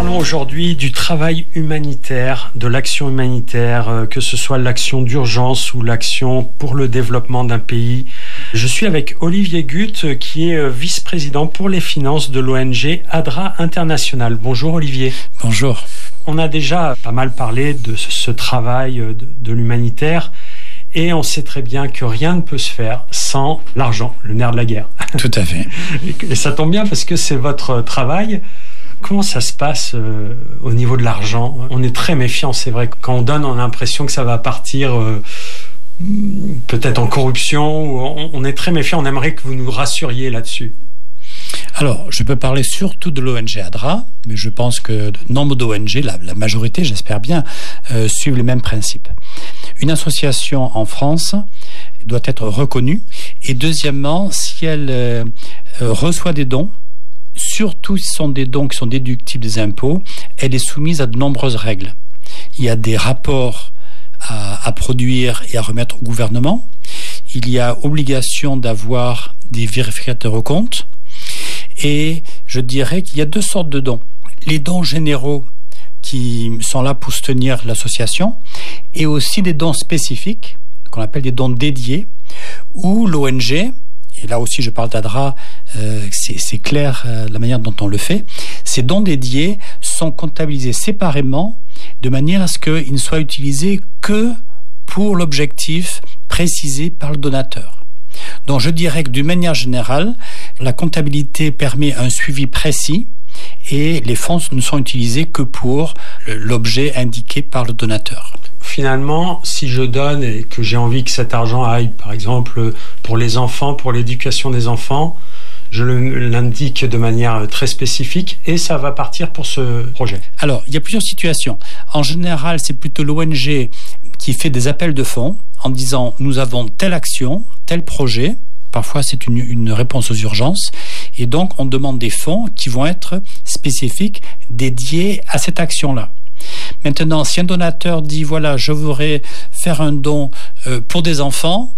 parlons aujourd'hui du travail humanitaire, de l'action humanitaire, que ce soit l'action d'urgence ou l'action pour le développement d'un pays. Je suis avec Olivier Guth, qui est vice-président pour les finances de l'ONG ADRA International. Bonjour Olivier. Bonjour. On a déjà pas mal parlé de ce travail de l'humanitaire et on sait très bien que rien ne peut se faire sans l'argent, le nerf de la guerre. Tout à fait. Et ça tombe bien parce que c'est votre travail. Comment ça se passe au niveau de l'argent ? On est très méfiant, c'est vrai. Quand on donne, on a l'impression que ça va partir peut-être en corruption. On est très méfiant, on aimerait que vous nous rassuriez là-dessus. Alors, je peux parler surtout de l'ONG ADRA, mais je pense que nombre d'ONG, la majorité, j'espère bien, suivent les mêmes principes. Une association en France doit être reconnue. Et deuxièmement, si elle reçoit des dons, surtout si ce sont des dons qui sont déductibles des impôts, elle est soumise à de nombreuses règles. Il y a des rapports à produire et à remettre au gouvernement. Il y a obligation d'avoir des vérificateurs aux comptes. Et je dirais qu'il y a deux sortes de dons. Les dons généraux qui sont là pour soutenir l'association et aussi des dons spécifiques, qu'on appelle des dons dédiés, où l'ONG, et là aussi je parle d'ADRA, c'est clair la manière dont on le fait, ces dons dédiés sont comptabilisés séparément de manière à ce qu'ils ne soient utilisés que pour l'objectif précisé par le donateur. Donc je dirais que d'une manière générale, la comptabilité permet un suivi précis et les fonds ne sont utilisés que pour l'objet indiqué par le donateur. Finalement, si je donne et que j'ai envie que cet argent aille, par exemple, pour les enfants, pour l'éducation des enfants, je l'indique de manière très spécifique et ça va partir pour ce projet. Alors, il y a plusieurs situations. En général, c'est plutôt l'ONG qui fait des appels de fonds en disant « nous avons telle action, tel projet ». Parfois, c'est une réponse aux urgences. Et donc, on demande des fonds qui vont être spécifiques, dédiés à cette action-là. Maintenant, si un donateur dit, voilà, je voudrais faire un don pour des enfants,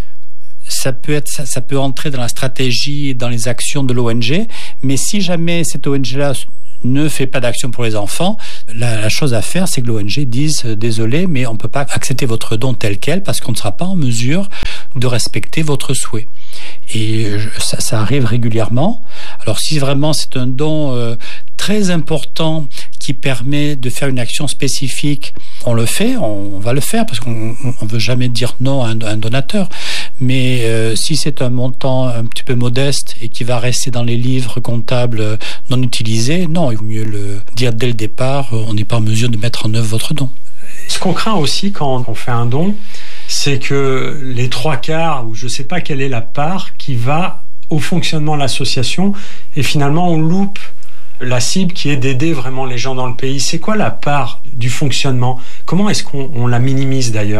ça peut entrer dans la stratégie, dans les actions de l'ONG. Mais si jamais cette ONG-là ne fait pas d'action pour les enfants, la chose à faire, c'est que l'ONG dise désolé, mais on ne peut pas accepter votre don tel quel parce qu'on ne sera pas en mesure de respecter votre souhait. Et ça arrive régulièrement. Alors si vraiment c'est un don très important qui permet de faire une action spécifique, on le fait, on va le faire parce qu'on ne veut jamais dire non à un donateur. Mais si c'est un montant un petit peu modeste et qui va rester dans les livres comptables non utilisés, non, il vaut mieux le dire dès le départ, on n'est pas en mesure de mettre en œuvre votre don. Ce qu'on craint aussi quand on fait un don, c'est que les 3/4, ou je ne sais pas quelle est la part, qui va au fonctionnement de l'association, et finalement on loupe la cible qui est d'aider vraiment les gens dans le pays. C'est quoi la part du fonctionnement ? Comment est-ce qu'on la minimise d'ailleurs ?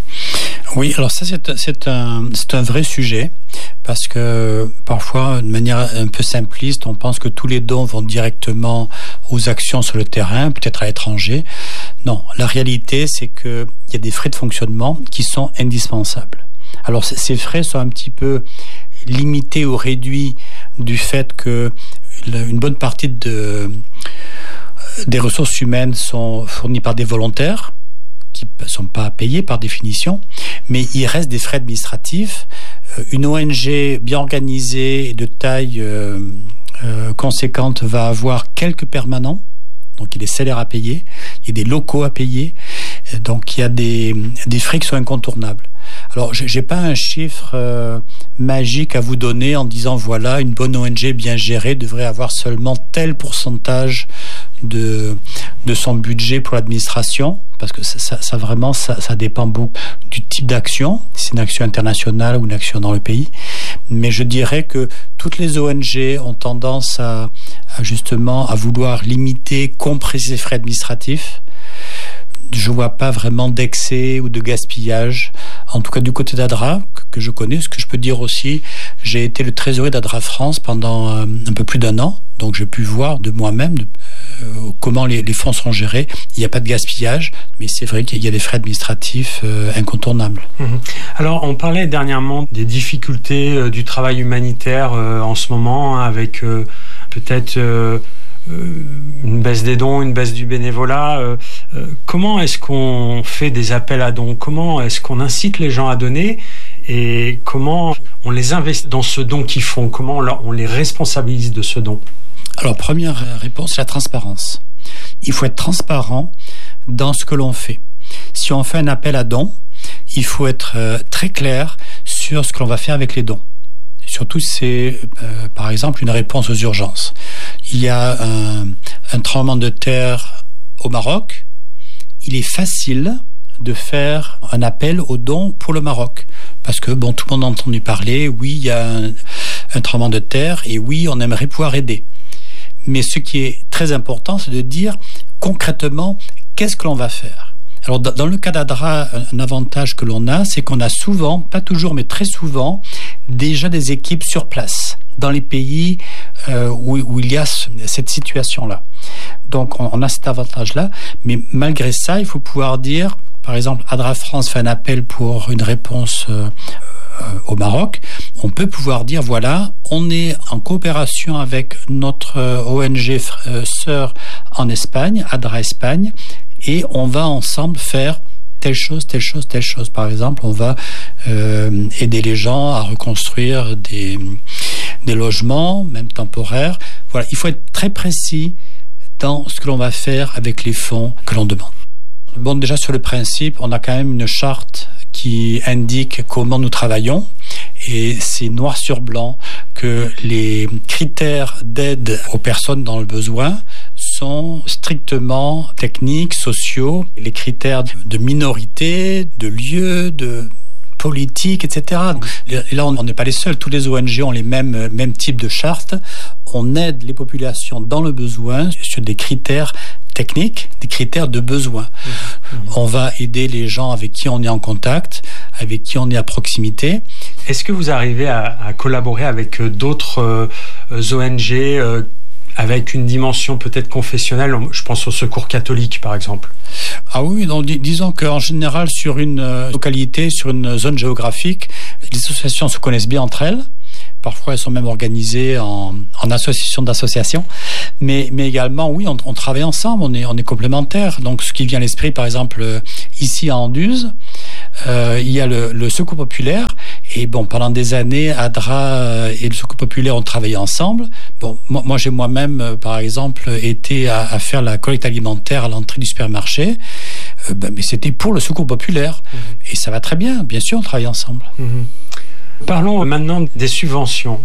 Oui, alors ça c'est un vrai sujet parce que parfois, de manière un peu simpliste, on pense que tous les dons vont directement aux actions sur le terrain, peut-être à l'étranger. Non, la réalité c'est qu'il y a des frais de fonctionnement qui sont indispensables. Alors ces frais sont un petit peu limités ou réduits du fait que une bonne partie des ressources humaines sont fournies par des volontaires qui ne sont pas payés par définition, mais il reste des frais administratifs. Une ONG bien organisée et de taille conséquente va avoir quelques permanents, donc il y a des salaires à payer, il y a des locaux à payer, donc il y a des frais qui sont incontournables. Alors, j'ai pas un chiffre magique à vous donner en disant voilà, une bonne ONG bien gérée devrait avoir seulement tel pourcentage de son budget pour l'administration, parce que ça vraiment, ça dépend beaucoup du type d'action, si c'est une action internationale ou une action dans le pays. Mais je dirais que toutes les ONG ont tendance à justement à vouloir limiter, compresser les frais administratifs. Je ne vois pas vraiment d'excès ou de gaspillage, en tout cas du côté d'ADRA, que je connais. Ce que je peux dire aussi, j'ai été le trésorier d'ADRA France pendant un peu plus d'1 an, donc j'ai pu voir de moi-même comment les fonds sont gérés. Il n'y a pas de gaspillage, mais c'est vrai qu'il y a des frais administratifs incontournables. Alors, on parlait dernièrement des difficultés du travail humanitaire en ce moment, avec peut-être une baisse des dons, une baisse du bénévolat. Comment est-ce qu'on fait des appels à dons? Comment est-ce qu'on incite les gens à donner? Et comment on les investit dans ce don qu'ils font? Comment on les responsabilise de ce don? Alors, première réponse, la transparence. Il faut être transparent dans ce que l'on fait. Si on fait un appel à dons, il faut être très clair sur ce que l'on va faire avec les dons. Surtout si c'est, par exemple, une réponse aux urgences. Il y a un tremblement de terre au Maroc. Il est facile de faire un appel aux dons pour le Maroc. Parce que, tout le monde a entendu parler, oui, il y a un tremblement de terre, et oui, on aimerait pouvoir aider. Mais ce qui est très important, c'est de dire concrètement, qu'est-ce que l'on va faire? Alors, dans le cas d'ADRA, un avantage que l'on a, c'est qu'on a souvent, pas toujours, mais très souvent, déjà des équipes sur place, dans les pays où il y a cette situation-là. Donc, on a cet avantage-là, mais malgré ça, il faut pouvoir dire, par exemple, ADRA France fait un appel pour une réponse au Maroc, on peut pouvoir dire, voilà, on est en coopération avec notre ONG sœur en Espagne, ADRA Espagne, et on va ensemble faire telle chose, telle chose, telle chose. Par exemple, on va aider les gens à reconstruire des logements, même temporaires. Voilà, il faut être très précis dans ce que l'on va faire avec les fonds que l'on demande. Bon, déjà sur le principe, on a quand même une charte qui indique comment nous travaillons, et c'est noir sur blanc que les critères d'aide aux personnes dans le besoin sont strictement techniques, sociaux, les critères de minorité, de lieu, de politique, etc. Et là, on n'est pas les seuls. Tous les ONG ont les mêmes types de chartes. On aide les populations dans le besoin sur des critères techniques, des critères de besoin. On va aider les gens avec qui on est en contact, avec qui on est à proximité. Est-ce que vous arrivez à collaborer avec d'autres ONG avec une dimension peut-être confessionnelle? Je pense au Secours catholique, par exemple. Ah oui, donc disons qu'en général, sur une localité, sur une zone géographique, les associations se connaissent bien entre elles. Parfois, elles sont même organisées en association d'associations. Mais également, oui, on travaille ensemble, on est complémentaires. Donc, ce qui vient à l'esprit, par exemple, ici à Anduze, il y a le Secours populaire. Et pendant des années, ADRA et le Secours populaire ont travaillé ensemble. Moi j'ai moi-même, par exemple, été à faire la collecte alimentaire à l'entrée du supermarché. Mais c'était pour le Secours populaire. Et ça va très bien. Bien sûr, on travaille ensemble. Parlons maintenant des subventions.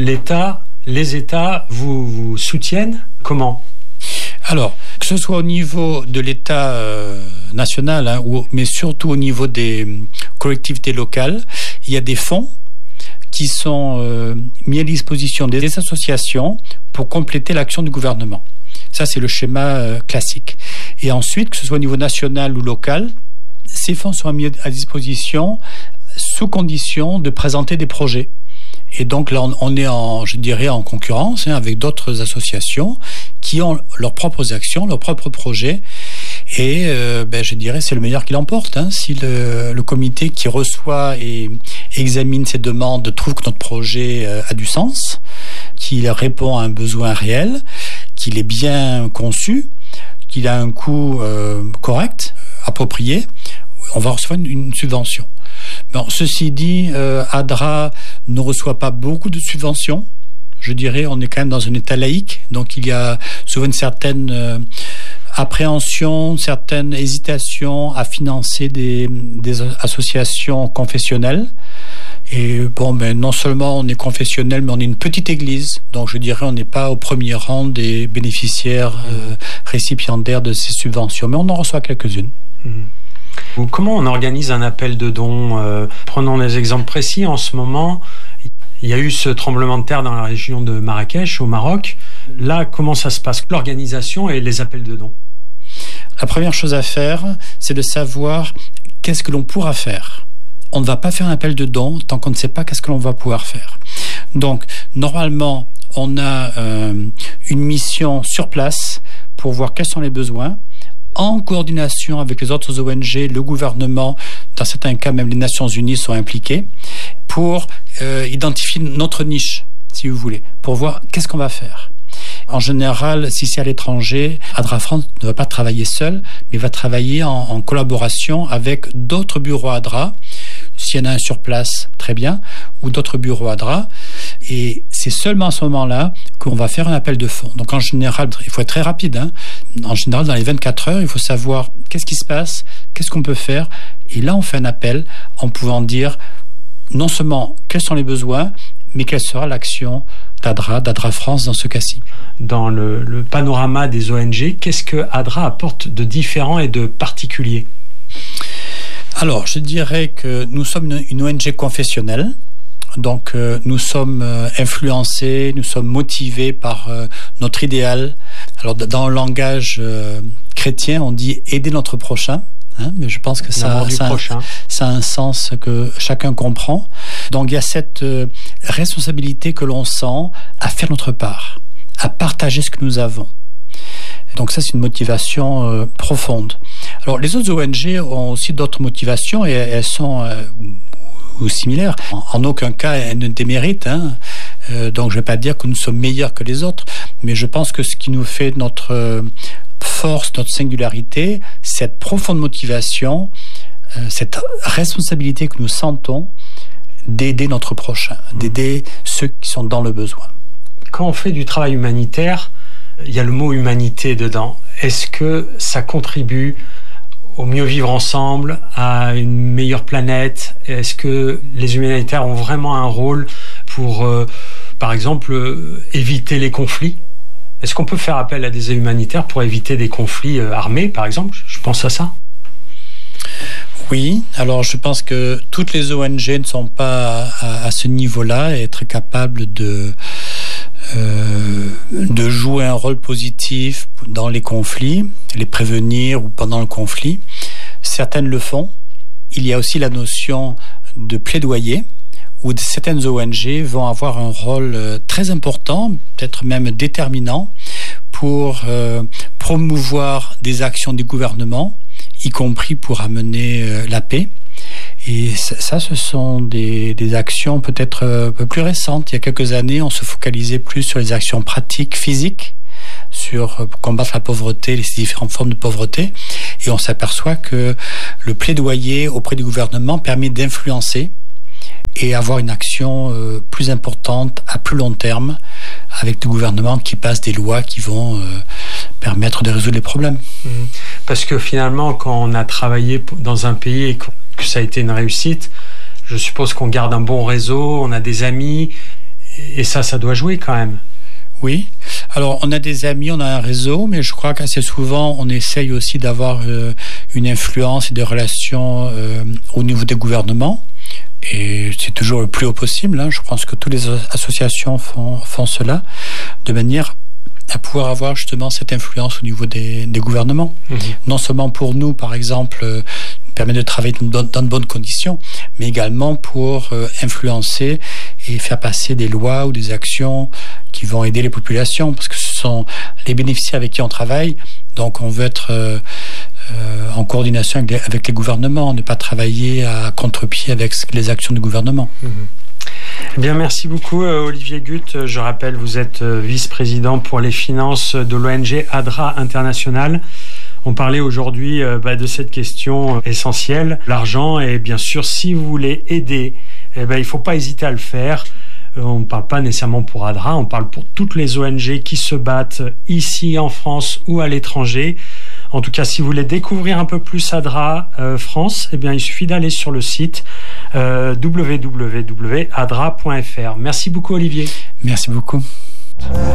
Les États vous soutiennent comment? Alors, que ce soit au niveau de l'État national, mais surtout au niveau des collectivités locales, il y a des fonds qui sont mis à disposition des associations pour compléter l'action du gouvernement. Ça, c'est le schéma classique. Et ensuite, que ce soit au niveau national ou local, ces fonds sont mis à disposition sous condition de présenter des projets. Et donc là, on est en concurrence avec d'autres associations qui ont leurs propres actions, leurs propres projets. Et je dirais c'est le meilleur qui l'emporte. Si le comité qui reçoit et examine ces demandes trouve que notre projet a du sens, qu'il répond à un besoin réel, qu'il est bien conçu, qu'il a un coût correct, approprié, on va recevoir une subvention. Bon, ceci dit, ADRA ne reçoit pas beaucoup de subventions. Je dirais, on est quand même dans un état laïque, donc il y a souvent une certaine appréhension, une certaine hésitation à financer des associations confessionnelles. Et non seulement on est confessionnel, mais on est une petite église, donc je dirais on n'est pas au premier rang des bénéficiaires récipiendaires de ces subventions, mais on en reçoit quelques-unes. Comment on organise un appel de dons? Prenons des exemples précis. En ce moment, il y a eu ce tremblement de terre dans la région de Marrakech, au Maroc. Là, comment ça se passe, l'organisation et les appels de dons? La première chose à faire, c'est de savoir qu'est-ce que l'on pourra faire. On ne va pas faire un appel de dons tant qu'on ne sait pas qu'est-ce que l'on va pouvoir faire. Donc, normalement, on a une mission sur place pour voir quels sont les besoins, en coordination avec les autres ONG, le gouvernement, dans certains cas même les Nations Unies sont impliquées, pour identifier notre niche, si vous voulez, pour voir qu'est-ce qu'on va faire. En général, si c'est à l'étranger, ADRA France ne va pas travailler seul, mais va travailler en collaboration avec d'autres bureaux ADRA. S'il y en a un sur place, très bien, ou d'autres bureaux ADRA. Et c'est seulement à ce moment-là qu'on va faire un appel de fonds. Donc en général, il faut être très rapide. En général, dans les 24 heures, il faut savoir qu'est-ce qui se passe, qu'est-ce qu'on peut faire. Et là, on fait un appel en pouvant dire non seulement quels sont les besoins, mais quelle sera l'action d'ADRA France dans ce cas-ci. Dans le panorama des ONG, qu'est-ce que ADRA apporte de différent et de particulier ? Alors, je dirais que nous sommes une ONG confessionnelle. Donc, nous sommes influencés, nous sommes motivés par notre idéal. Alors, dans le langage chrétien, on dit « aider notre prochain ». Mais je pense que ça a un sens que chacun comprend. Donc, il y a cette responsabilité que l'on sent à faire notre part, à partager ce que nous avons. Donc ça, c'est une motivation profonde. Alors, les autres ONG ont aussi d'autres motivations et elles sont ou similaires. En aucun cas, elles ne déméritent. Donc, je ne vais pas dire que nous sommes meilleurs que les autres, mais je pense que ce qui nous fait notre force, notre singularité, cette profonde motivation, cette responsabilité que nous sentons d'aider notre prochain, d'aider ceux qui sont dans le besoin. Quand on fait du travail humanitaire, il y a le mot humanité dedans. Est-ce que ça contribue au mieux vivre ensemble, à une meilleure planète ? Est-ce que les humanitaires ont vraiment un rôle pour, par exemple, éviter les conflits ? Est-ce qu'on peut faire appel à des humanitaires pour éviter des conflits armés, par exemple ? Je pense à ça. Oui, alors je pense que toutes les ONG ne sont pas à ce niveau-là et être capables de jouer un rôle positif dans les conflits, les prévenir ou pendant le conflit. Certaines le font. Il y a aussi la notion de plaidoyer, où certaines ONG vont avoir un rôle très important, peut-être même déterminant, pour promouvoir des actions du gouvernement, y compris pour amener la paix. Et ça, ce sont des actions peut-être un peu plus récentes. Il y a quelques années, on se focalisait plus sur les actions pratiques, physiques, sur combattre la pauvreté, les différentes formes de pauvreté. Et on s'aperçoit que le plaidoyer auprès du gouvernement permet d'influencer et avoir une action plus importante à plus long terme avec des gouvernements qui passent des lois qui vont permettre de résoudre les problèmes. Parce que finalement, quand on a travaillé dans un pays et que ça a été une réussite, je suppose qu'on garde un bon réseau, on a des amis, et ça doit jouer quand même. Oui, alors on a des amis, on a un réseau, mais je crois qu'assez souvent on essaye aussi d'avoir une influence et des relations au niveau des gouvernements. Et c'est toujours le plus haut possible. Je pense que toutes les associations font cela de manière à pouvoir avoir justement cette influence au niveau des gouvernements. Non seulement pour nous, par exemple, permet de travailler dans de bonnes conditions, mais également pour influencer et faire passer des lois ou des actions qui vont aider les populations, parce que ce sont les bénéficiaires avec qui on travaille. Donc on veut être en coordination avec les gouvernements, ne pas travailler à contre-pied avec les actions du gouvernement. Eh bien, merci beaucoup Olivier Gut. Je rappelle, vous êtes vice-président pour les finances de l'ONG ADRA International. On parlait aujourd'hui de cette question essentielle, l'argent, et bien sûr, si vous voulez aider, il ne faut pas hésiter à le faire. On ne parle pas nécessairement pour ADRA, on parle pour toutes les ONG qui se battent ici en France ou à l'étranger. En tout cas, si vous voulez découvrir un peu plus ADRA France, il suffit d'aller sur le site www.adra.fr. Merci beaucoup Olivier. Merci beaucoup.